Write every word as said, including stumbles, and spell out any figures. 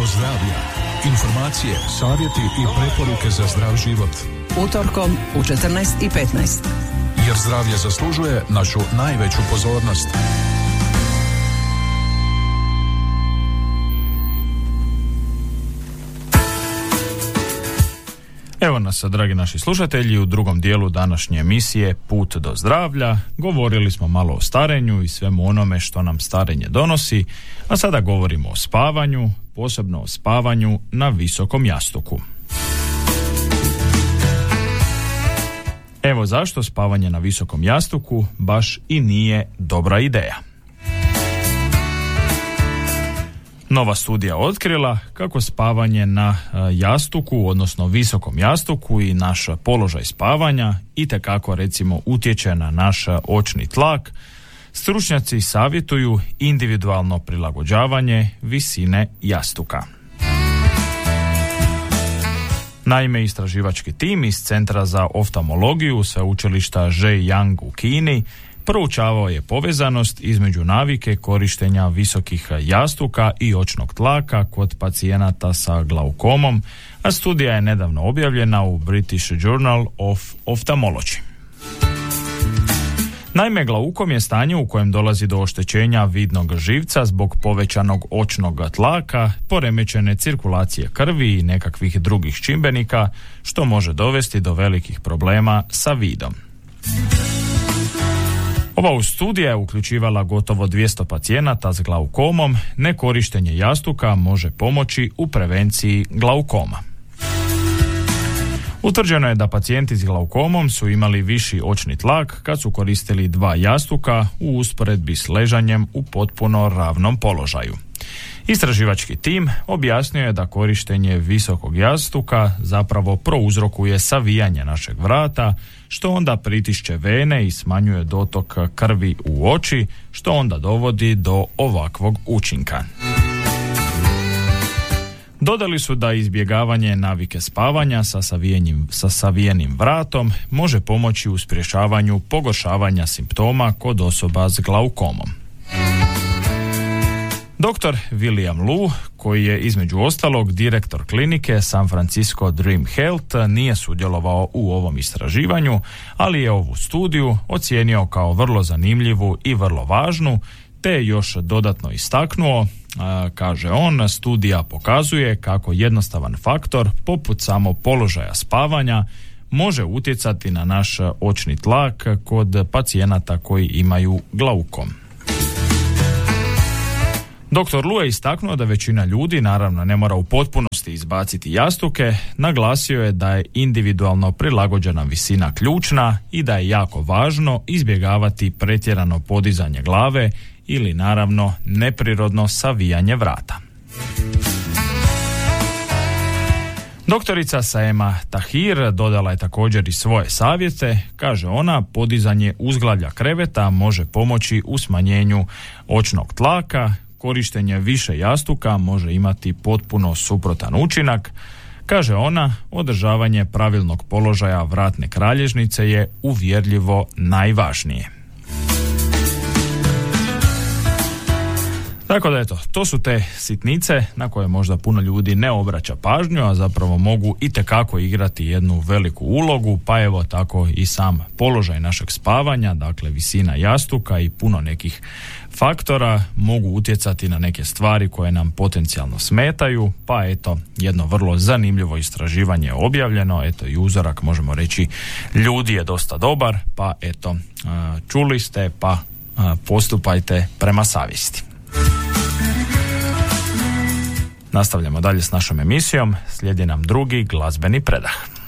zdravlja. Informacije, savjeti i preporuke za zdrav život. Utorkom u četrnaest i petnaest. Jer zdravlje zaslužuje našu najveću pozornost. Evo nas, dragi naši slušatelji, u drugom dijelu današnje emisije Put do zdravlja. Govorili smo malo o starenju i svemu onome što nam starenje donosi, a sada govorimo o spavanju, posebno o spavanju na visokom jastuku. Evo zašto spavanje na visokom jastuku baš i nije dobra ideja. Nova studija otkrila kako spavanje na jastuku, odnosno visokom jastuku i naš položaj spavanja itekako recimo utječe na naš očni tlak. Stručnjaci savjetuju individualno prilagođavanje visine jastuka. Naime, istraživački tim iz Centra za oftalmologiju Sveučilišta Zhejiang u Kini proučavao je povezanost između navike korištenja visokih jastuka i očnog tlaka kod pacijenata sa glaukomom, a studija je nedavno objavljena u British Journal of Ophthalmology. Naime, glaukom je stanje u kojem dolazi do oštećenja vidnog živca zbog povećanog očnog tlaka, poremećene cirkulacije krvi i nekakvih drugih čimbenika, što može dovesti do velikih problema sa vidom. Ova studija je uključivala gotovo dvjesto pacijenata s glaukomom. Nekorištenje jastuka može pomoći u prevenciji glaukoma. Utvrđeno je da pacijenti s glaukomom su imali viši očni tlak kad su koristili dva jastuka u usporedbi s ležanjem u potpuno ravnom položaju. Istraživački tim objasnio je da korištenje visokog jastuka zapravo prouzrokuje savijanje našeg vrata, što onda pritišće vene i smanjuje dotok krvi u oči, što onda dovodi do ovakvog učinka. Dodali su da izbjegavanje navike spavanja sa savijenim, sa savijenim vratom može pomoći u sprječavanju pogoršavanja simptoma kod osoba s glaukomom. Doktor William Lu, koji je između ostalog direktor klinike San Francisco Dream Health, nije sudjelovao u ovom istraživanju, ali je ovu studiju ocijenio kao vrlo zanimljivu i vrlo važnu, te je još dodatno istaknuo, a, kaže on, studija pokazuje kako jednostavan faktor, poput samo položaja spavanja, može utjecati na naš očni tlak kod pacijenata koji imaju glaukom. Doktor Lu je istaknuo da većina ljudi naravno ne mora u potpunosti izbaciti jastuke, naglasio je da je individualno prilagođena visina ključna i da je jako važno izbjegavati pretjerano podizanje glave ili naravno neprirodno savijanje vrata. Doktorica Saema Tahir dodala je također i svoje savjete. Kaže ona, podizanje uzglavlja kreveta može pomoći u smanjenju očnog tlaka, korištenje više jastuka može imati potpuno suprotan učinak. Kaže ona, održavanje pravilnog položaja vratne kralježnice je uvjerljivo najvažnije. Tako da eto, to su te sitnice na koje možda puno ljudi ne obraća pažnju, a zapravo mogu itekako igrati jednu veliku ulogu, pa evo tako i sam položaj našeg spavanja, dakle visina jastuka i puno nekih faktora mogu utjecati na neke stvari koje nam potencijalno smetaju, pa eto, jedno vrlo zanimljivo istraživanje je objavljeno, eto i uzorak možemo reći ljudi je dosta dobar, pa eto, čuli ste, pa postupajte prema savjesti. Nastavljamo dalje s našom emisijom, slijedi nam drugi glazbeni predah.